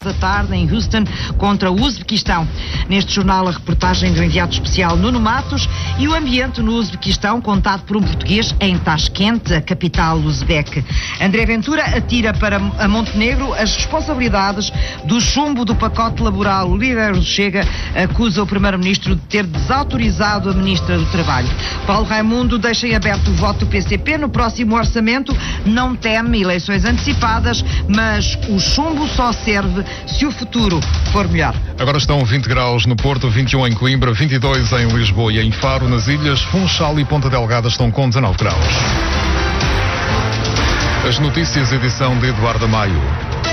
da tarde em Houston contra o Uzbequistão. Neste jornal a reportagem do enviado especial Nuno Matos e o ambiente no Uzbequistão contado por um português em Tashkent, a capital uzbeque. André Ventura atira para a Montenegro as responsabilidades do chumbo do pacote laboral. O líder do Chega acusa o primeiro-ministro de ter desautorizado a ministra do Trabalho. Paulo Raimundo deixa em aberto o voto do PCP no próximo orçamento, não teme eleições antecipadas, mas o chumbo só serve se o futuro for melhor. Agora estão 20 graus no Porto, 21 em Coimbra, 22 em Lisboa e em Faro. Nas ilhas Funchal e Ponta Delgada estão com 19 graus. As notícias, edição de Eduardo Maio.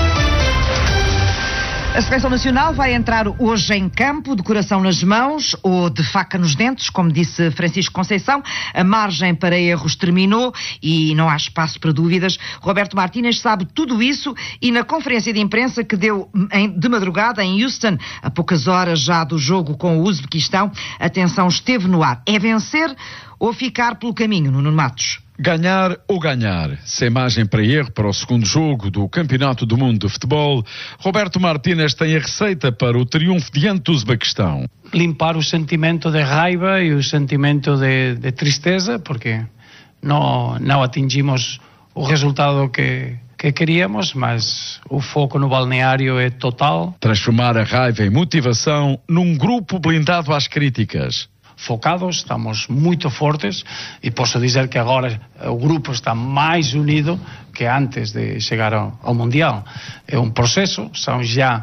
A Seleção Nacional vai entrar hoje em campo, de coração nas mãos ou de faca nos dentes, como disse Francisco Conceição. A margem para erros terminou e não há espaço para dúvidas. Roberto Martínez sabe tudo isso e na conferência de imprensa que deu de madrugada em Houston, a poucas horas já do jogo com o Uzbequistão, a tensão esteve no ar. É vencer ou ficar pelo caminho, Nuno Matos? Ganhar ou ganhar, sem margem para erro para o segundo jogo do Campeonato do Mundo de Futebol, Roberto Martínez tem a receita para o triunfo diante do Uzbequistão. Limpar o sentimento de raiva e o sentimento de tristeza, porque não atingimos o resultado que queríamos, mas o foco no balneário é total. Transformar a raiva em motivação num grupo blindado às críticas. Focados, estamos muito fortes e posso dizer que agora o grupo está mais unido que antes de chegar ao Mundial. É um processo, são já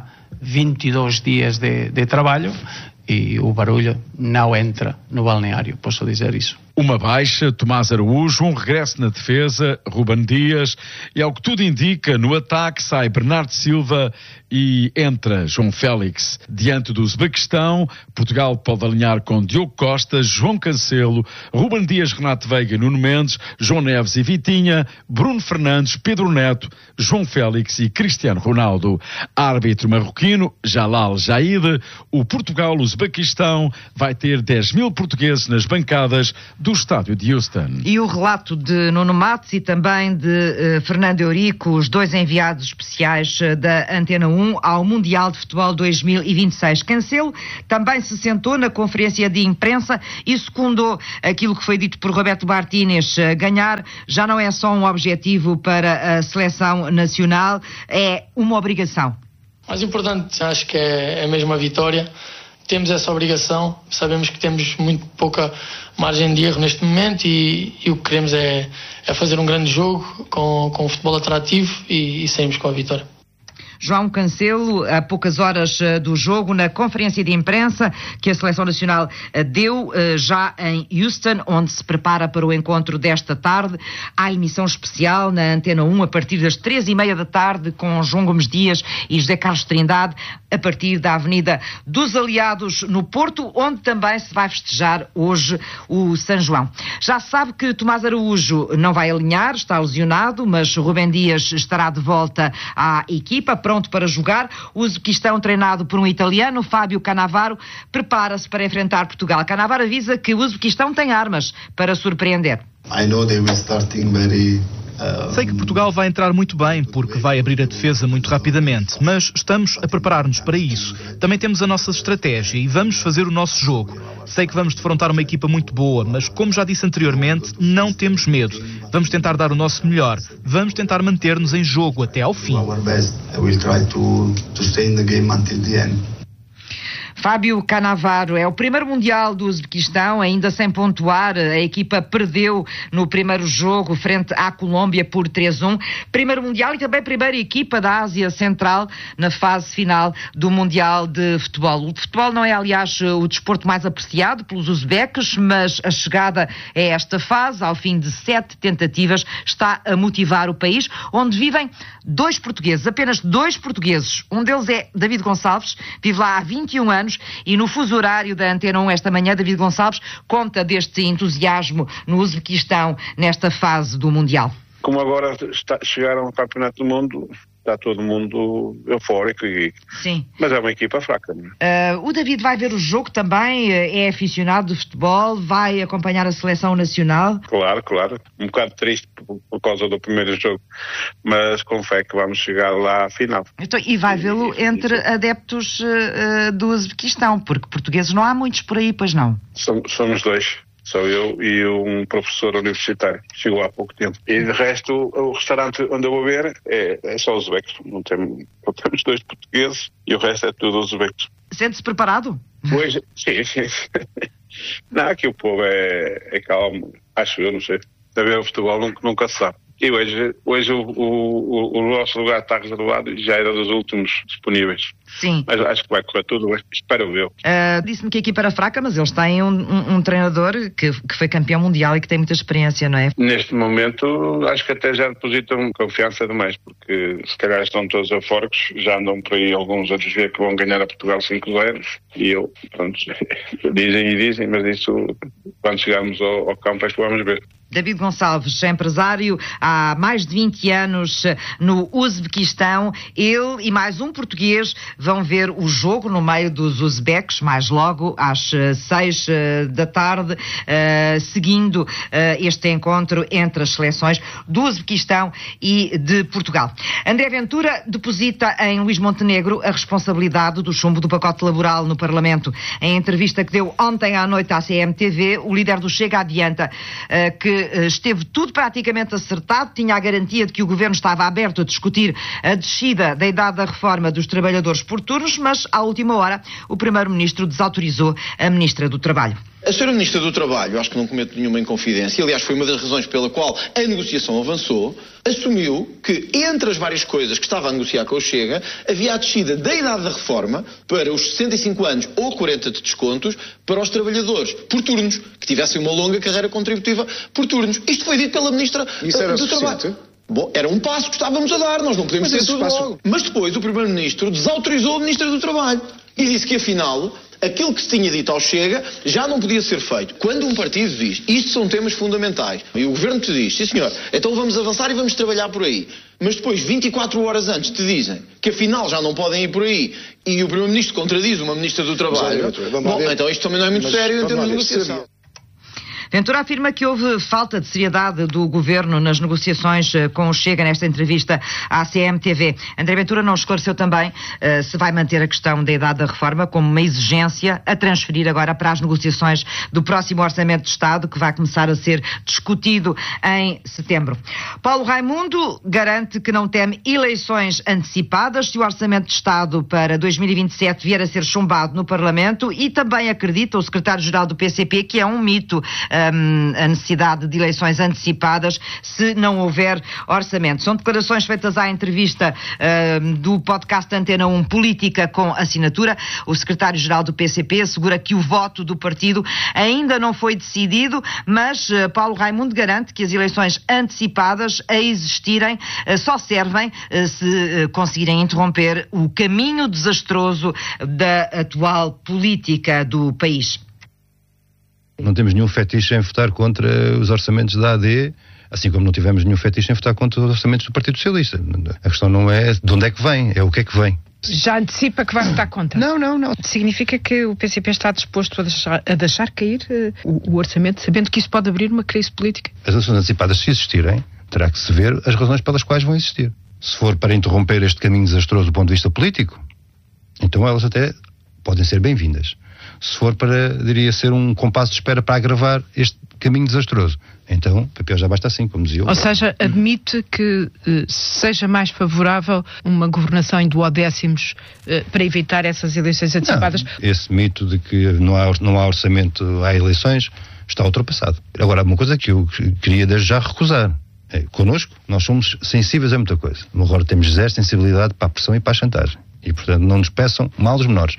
22 dias de trabalho e o barulho não entra no balneário, posso dizer isso. Uma baixa, Tomás Araújo, um regresso na defesa, Ruben Dias, e ao que tudo indica, no ataque sai Bernardo Silva e entra João Félix. Diante do Uzbequistão, Portugal pode alinhar com Diogo Costa, João Cancelo, Ruben Dias, Renato Veiga, Nuno Mendes, João Neves e Vitinha, Bruno Fernandes, Pedro Neto, João Félix e Cristiano Ronaldo. Árbitro marroquino, Jalal Jaid. O Portugal-Uzbequistão vai ter 10 mil portugueses nas bancadas do estádio de Houston. E o relato de Nuno Matos e também de Fernando Eurico, os dois enviados especiais da Antena 1 ao Mundial de Futebol 2026. Cancelo também se sentou na conferência de imprensa e secundou aquilo que foi dito por Roberto Martínez. Ganhar já não é só um objetivo para a Seleção Nacional, é uma obrigação. Mais importante, acho que é mesmo a vitória. Temos essa obrigação, sabemos que temos muito pouca margem de erro neste momento e o que queremos é fazer um grande jogo com um futebol atrativo e saímos com a vitória. João Cancelo, a poucas horas do jogo, na conferência de imprensa que a Seleção Nacional deu já em Houston, onde se prepara para o encontro desta tarde. Há emissão especial na Antena 1 a partir das 3h30 da tarde com João Gomes Dias e José Carlos Trindade, a partir da Avenida dos Aliados no Porto, onde também se vai festejar hoje o São João. Já se sabe que Tomás Araújo não vai alinhar, está lesionado, mas Ruben Dias estará de volta à equipa, pronto para jogar. O Uzbequistão, treinado por um italiano, Fábio Cannavaro, prepara-se para enfrentar Portugal. Cannavaro avisa que o Uzbequistão tem armas para surpreender. Sei que Portugal vai entrar muito bem, porque vai abrir a defesa muito rapidamente, mas estamos a preparar-nos para isso. Também temos a nossa estratégia e vamos fazer o nosso jogo. Sei que vamos defrontar uma equipa muito boa, mas como já disse anteriormente, não temos medo. Vamos tentar dar o nosso melhor. Vamos tentar manter-nos em jogo até ao fim. Fábio Cannavaro é o primeiro Mundial do Uzbequistão, ainda sem pontuar. A equipa perdeu no primeiro jogo frente à Colômbia por 3-1. Primeiro Mundial e também primeira equipa da Ásia Central na fase final do Mundial de Futebol. O futebol não é, aliás, o desporto mais apreciado pelos uzbeques, mas a chegada a esta fase, ao fim de 7 tentativas, está a motivar o país, onde vivem 2 portugueses, apenas 2 portugueses. Um deles é David Gonçalves, vive lá há 21 anos e no fuso horário da Antena 1 esta manhã, David Gonçalves conta deste entusiasmo no Uzbequistão nesta fase do Mundial. Como agora chegaram ao Campeonato do Mundo, está todo mundo eufórico. Sim. Mas é uma equipa fraca. Não é? O David vai ver o jogo também, é aficionado de futebol, vai acompanhar a seleção nacional? Claro. Um bocado triste por causa do primeiro jogo, mas com fé que vamos chegar lá à final. Então, e vai vê-lo entre adeptos do Uzbequistão, porque portugueses não há muitos por aí, pois não? Somos dois. Sou eu e um professor universitário. Chegou há pouco tempo. E de resto, o restaurante onde eu vou ver é só uzbecos. Não temos 2 portugueses e o resto é tudo uzbecos. Sente-se preparado? Hoje, sim. Não, aqui o povo é calmo. Acho eu, não sei. A ver o futebol nunca se sabe. E hoje o nosso lugar está reservado e já era dos últimos disponíveis. Sim. Mas acho que vai correr tudo, espero eu. Disse-me que a equipa era fraca, mas eles têm um treinador que foi campeão mundial e que tem muita experiência, não é? Neste momento, acho que até já depositam confiança demais, porque se calhar estão todos eufóricos, já andam por aí alguns a dizer que vão ganhar a Portugal 5-0, e eu, pronto, dizem, mas isso, quando chegarmos ao campo, é que vamos ver. David Gonçalves, empresário há mais de 20 anos no Uzbequistão. Ele e mais um português vão ver o jogo no meio dos uzbecos, mais logo às 6 da tarde, seguindo este encontro entre as seleções do Uzbequistão e de Portugal. André Ventura deposita em Luís Montenegro a responsabilidade do chumbo do pacote laboral no Parlamento. Em entrevista que deu ontem à noite à CMTV, o líder do Chega adianta que esteve tudo praticamente acertado, tinha a garantia de que o Governo estava aberto a discutir a descida da idade da reforma dos trabalhadores por turnos, mas à última hora o Primeiro-Ministro desautorizou a Ministra do Trabalho. A Sra. Ministra do Trabalho, acho que não cometo nenhuma inconfidência, aliás foi uma das razões pela qual a negociação avançou, assumiu que entre as várias coisas que estava a negociar com o Chega, havia a descida da idade da reforma para os 65 anos ou 40 de descontos para os trabalhadores por turnos, que tivessem uma longa carreira contributiva por turnos. Isto foi dito pela Ministra do Trabalho. Bom, era um passo que estávamos a dar, nós não podemos ter tudo logo. Mas depois o Primeiro-Ministro desautorizou a Ministra do Trabalho e disse que afinal aquilo que se tinha dito ao Chega já não podia ser feito. Quando um partido diz, isto são temas fundamentais, e o Governo te diz, sim senhor, então vamos avançar e vamos trabalhar por aí. Mas depois, 24 horas antes, te dizem que afinal já não podem ir por aí e o Primeiro-Ministro contradiz uma Ministra do Trabalho. Bom, então isto também não é muito sério em termos de negociação. Ventura afirma que houve falta de seriedade do Governo nas negociações com o Chega nesta entrevista à CMTV. André Ventura não esclareceu também se vai manter a questão da idade da reforma como uma exigência a transferir agora para as negociações do próximo Orçamento de Estado, que vai começar a ser discutido em setembro. Paulo Raimundo garante que não teme eleições antecipadas se o Orçamento de Estado para 2027 vier a ser chumbado no Parlamento, e também acredita o secretário-geral do PCP que é um mito a necessidade de eleições antecipadas se não houver orçamento. São declarações feitas à entrevista do podcast Antena 1 Política com Assinatura. O secretário-geral do PCP assegura que o voto do partido ainda não foi decidido, mas Paulo Raimundo garante que as eleições antecipadas a existirem só servem se conseguirem interromper o caminho desastroso da atual política do país. Não temos nenhum fetiche em votar contra os orçamentos da AD, assim como não tivemos nenhum fetiche em votar contra os orçamentos do Partido Socialista. A questão não é de onde é que vem, é o que é que vem. Já antecipa que vai votar contra? Não. Significa que o PCP está disposto a deixar cair o orçamento, sabendo que isso pode abrir uma crise política? As eleições antecipadas, se existirem, terá que se ver as razões pelas quais vão existir. Se for para interromper este caminho desastroso do ponto de vista político, então elas até podem ser bem-vindas. Se for para, diria, ser um compasso de espera para agravar este caminho desastroso, então o PP já basta assim, como dizia eu. Ou seja, admite que seja mais favorável uma governação em duodécimos para evitar essas eleições antecipadas? Não, esse mito de que não há orçamento, há eleições, está ultrapassado. Agora, uma coisa que eu queria desde já recusar. Connosco, nós somos sensíveis a muita coisa. No agora temos zero sensibilidade para a pressão e para a chantagem. E, portanto, não nos peçam mal dos menores.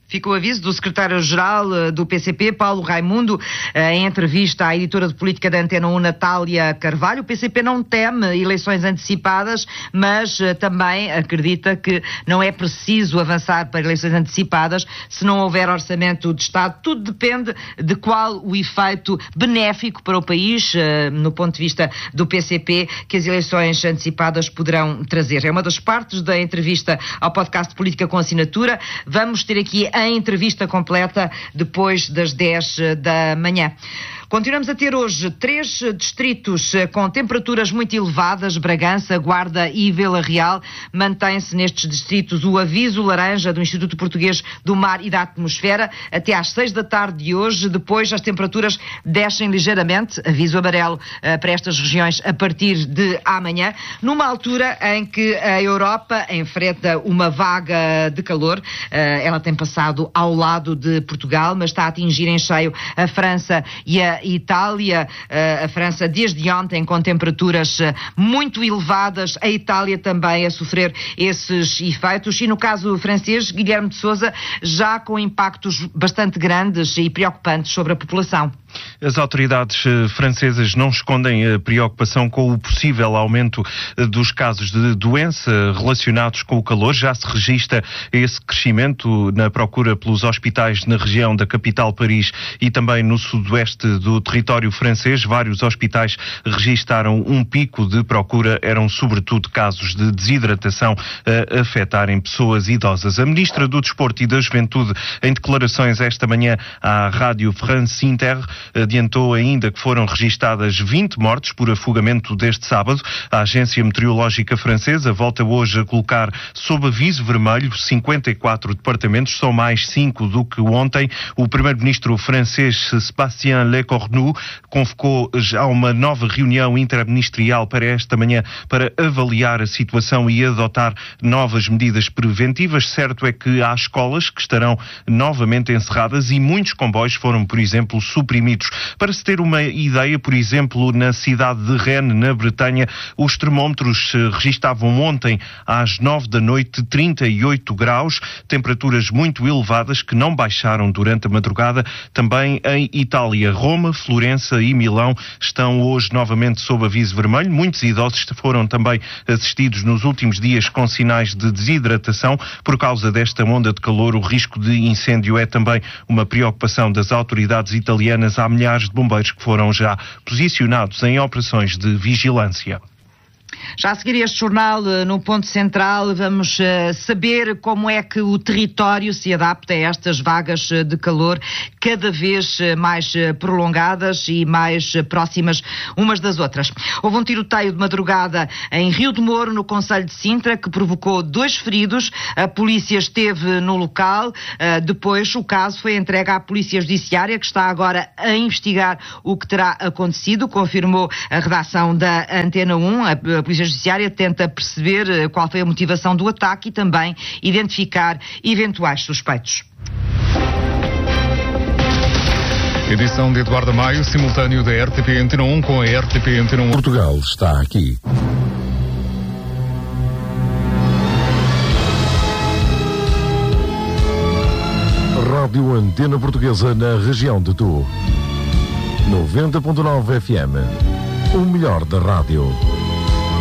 Fica o aviso do secretário-geral do PCP, Paulo Raimundo, em entrevista à editora de política da Antena 1, Natália Carvalho. O PCP não teme eleições antecipadas, mas também acredita que não é preciso avançar para eleições antecipadas se não houver orçamento de Estado. Tudo depende de qual o efeito benéfico para o país, no ponto de vista do PCP, que as eleições antecipadas poderão trazer. É uma das partes da entrevista ao podcast Política com Assinatura. Vamos ter aqui a entrevista completa depois das 10 da manhã. Continuamos a ter hoje 3 distritos com temperaturas muito elevadas, Bragança, Guarda e Vila Real. Mantém-se nestes distritos o aviso laranja do Instituto Português do Mar e da Atmosfera até às 6 da tarde de hoje. Depois as temperaturas descem ligeiramente, aviso amarelo para estas regiões a partir de amanhã, numa altura em que a Europa enfrenta uma vaga de calor. Ela tem passado ao lado de Portugal, mas está a atingir em cheio a França e a Itália. A França desde ontem com temperaturas muito elevadas, a Itália também a sofrer esses efeitos e no caso francês, Guilherme de Sousa, já com impactos bastante grandes e preocupantes sobre a população. As autoridades francesas não escondem a preocupação com o possível aumento dos casos de doença relacionados com o calor. Já se registra esse crescimento na procura pelos hospitais na região da capital Paris e também no sudoeste do território francês. Vários hospitais registaram um pico de procura. Eram sobretudo casos de desidratação a afetarem pessoas idosas. A ministra do Desporto e da Juventude, em declarações esta manhã à Rádio France Inter, adiantou ainda que foram registadas 20 mortes por afogamento deste sábado. A agência meteorológica francesa volta hoje a colocar sob aviso vermelho 54 departamentos, são mais 5 do que ontem. O primeiro-ministro francês Sébastien Lecornu convocou já uma nova reunião interministerial para esta manhã para avaliar a situação e adotar novas medidas preventivas. Certo é que há escolas que estarão novamente encerradas e muitos comboios foram, por exemplo, suprimidos. Para se ter uma ideia, por exemplo, na cidade de Rennes, na Bretanha, os termómetros registavam ontem às 9 da noite 38 graus, temperaturas muito elevadas que não baixaram durante a madrugada. Também em Itália, Roma, Florença e Milão estão hoje novamente sob aviso vermelho. Muitos idosos foram também assistidos nos últimos dias com sinais de desidratação. Por causa desta onda de calor, o risco de incêndio é também uma preocupação das autoridades italianas. Há milhares de bombeiros que foram já posicionados em operações de vigilância. Já a seguir este jornal, no ponto central, vamos saber como é que o território se adapta a estas vagas de calor cada vez mais prolongadas e mais próximas umas das outras. Houve um tiroteio de madrugada em Rio de Moro, no concelho de Sintra, que provocou 2 feridos. A polícia esteve no local. Depois o caso foi entregue à Polícia Judiciária, que está agora a investigar o que terá acontecido, confirmou a redação da Antena 1. A Polícia Judiciária tenta perceber qual foi a motivação do ataque e também identificar eventuais suspeitos. Edição de Eduardo Maio, simultâneo da RTP Antena 1 com a RTP Antena 1. Portugal está aqui. Rádio Antena Portuguesa na região de Tu. 90.9 FM. O melhor da rádio.